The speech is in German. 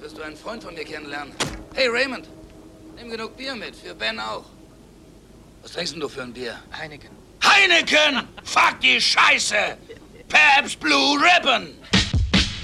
Solltest du einen Freund von mir kennenlernen. Hey, Raymond, nimm genug Bier mit, für Ben auch. Was trinkst denn du für ein Bier? Heineken. Heineken! Fuck die Scheiße! Pabst Blue Ribbon!